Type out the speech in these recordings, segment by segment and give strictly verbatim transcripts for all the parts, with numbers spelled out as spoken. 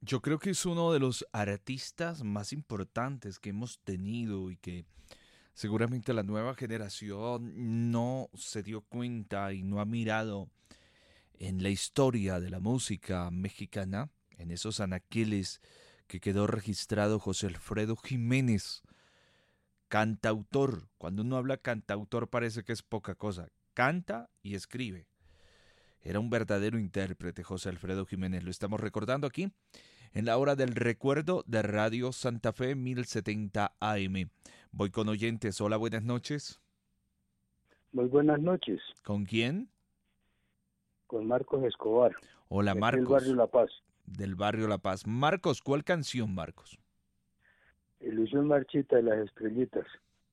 Yo creo que es uno de los artistas más importantes que hemos tenido y que seguramente la nueva generación no se dio cuenta y no ha mirado en la historia de la música mexicana, en esos anaqueles que quedó registrado José Alfredo Jiménez, cantautor. Cuando uno habla cantautor parece que es poca cosa. Canta y escribe. Era un verdadero intérprete José Alfredo Jiménez. Lo estamos recordando aquí en la hora del recuerdo de Radio Santa Fe mil setenta A M. Voy con oyentes. Hola, buenas noches. Muy buenas noches, ¿Con quién? con Marcos Escobar, Hola, de aquí del Marcos, barrio La Paz. del barrio La Paz. Marcos, ¿cuál canción, Marcos? Ilusión marchita de las estrellitas.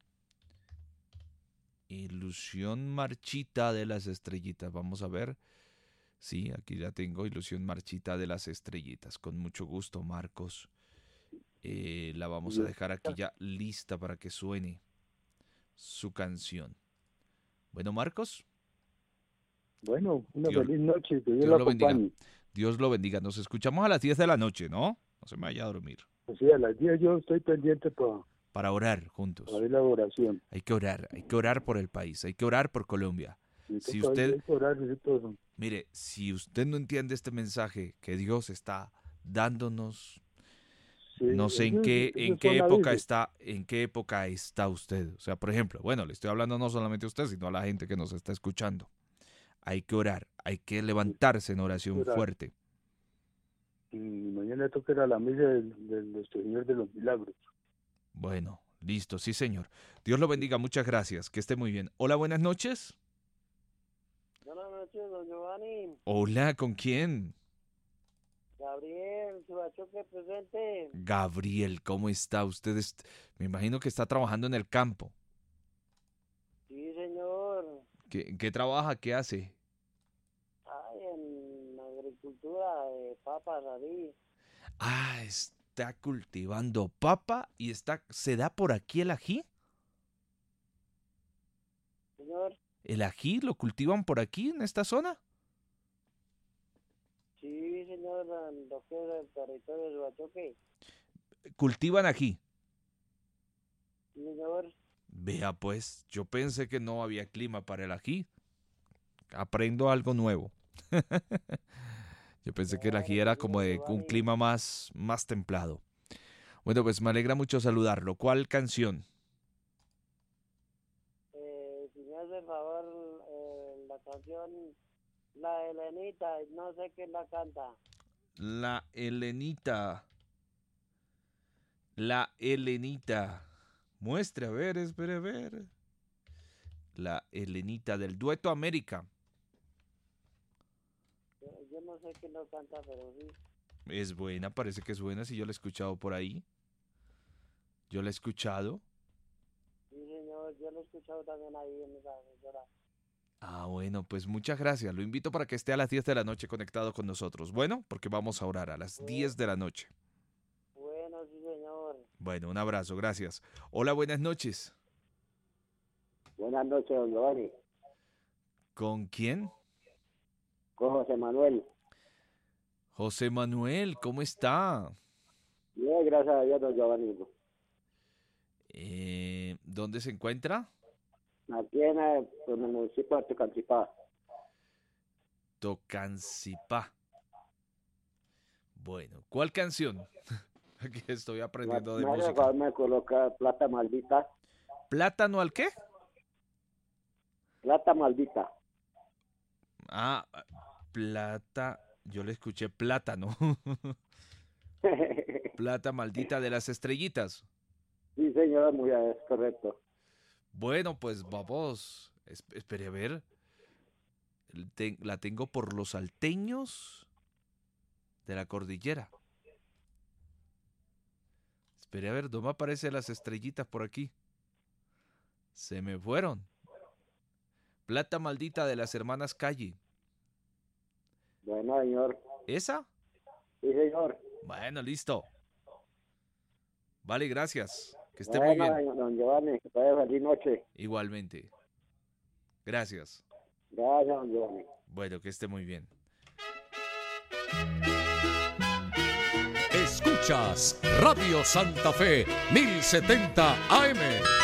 Ilusión marchita de las estrellitas. Vamos a ver. Sí, aquí la tengo. Ilusión marchita de las estrellitas. Con mucho gusto, Marcos. Eh, la vamos a dejar aquí ya lista para que suene su canción. Bueno, Marcos, Bueno, una Dios, feliz noche, que Dios Dios lo lo bendiga. acompañe. Dios lo bendiga. Nos escuchamos a las diez de la noche, ¿no? No se me vaya a dormir. O sea, a las diez yo estoy pendiente para Para orar juntos. ver la oración. Hay que orar, hay que orar por el país, hay que orar por Colombia. Y Si toca- usted, hay que orar y todo. mire, si usted no entiende este mensaje que Dios está dándonos, Sí, no sé en ellos, qué, en ellos qué son época avisos. está, en qué época está usted. O sea, por ejemplo, bueno, le estoy hablando no solamente a usted, sino a la gente que nos está escuchando. Hay que orar, hay que levantarse en Hay que oración orar. fuerte. Y mañana toca ir a la misa del, del nuestro Señor de los Milagros. Bueno, listo, sí, señor. Dios lo bendiga, muchas gracias, que esté muy bien. Hola, buenas noches. Buenas noches, don Giovanni. Hola, ¿con quién? Gabriel, Subachoque presente. Gabriel, ¿cómo está? Usted est- me imagino que está trabajando en el campo. Sí, señor. ¿Qué, en qué trabaja? ¿Qué hace? Ay, en agricultura de papas, ahí. Ah, está cultivando papa y está, ¿se da por aquí el ají? Señor, ¿El ají lo cultivan por aquí en esta zona? sí, señor, en lo que es el territorio de Subachoque. Cultivan ají. Sí, señor. Vea pues, yo pensé que no había clima para el ají. Aprendo algo nuevo. Yo pensé que el ají Claro que era sí, como don de un Giovanni. clima más, más templado. Bueno, pues me alegra mucho saludarlo. ¿Cuál canción? Eh, si me hace el favor, eh, la canción La Helenita, no sé quién la canta. La Helenita. La Helenita. Muestre, a ver, espere, a ver. La Helenita del Dueto América. Yo, yo no sé quién lo canta, pero sí. Es buena, parece que es buena, si yo la he escuchado por ahí. Yo la he escuchado. Sí, señor, yo lo he escuchado también ahí en esa emisora. Ah, bueno, pues muchas gracias. Lo invito para que esté a las diez de la noche conectado con nosotros. Bueno, porque vamos a orar a las diez de la noche. Bueno, sí, señor. Bueno, un abrazo, gracias. Hola, buenas noches. Buenas noches, don Giovanni. ¿Con quién? Con José Manuel. José Manuel, ¿cómo está? Bien, gracias a Dios, don Giovanni. Eh, ¿dónde se encuentra? Aquí en el, en el municipio de Tocancipá. Tocancipá. Bueno, ¿cuál canción? Aquí estoy aprendiendo de Me hace música. favor, me coloca Plata Maldita. ¿Plátano al qué? Plata Maldita. Ah, plata. Yo le escuché plátano. Plata maldita de las estrellitas. Sí, señor, muy bien, es correcto. Bueno, pues vamos. Es- espere a ver. Te- la tengo por los salteños de la cordillera. Espere a ver, no me aparecen las estrellitas por aquí. Se me fueron. Plata maldita de las hermanas Calle. Bueno, señor. ¿Esa? Sí, señor. Bueno, listo. Vale, gracias. Que esté muy Bueno, bien. señor, don Giovanni, que vaya feliz noche. Igualmente. Gracias. Gracias, don Giovanni. Bueno, que esté muy bien. Escuchas Radio Santa Fe mil setenta A M.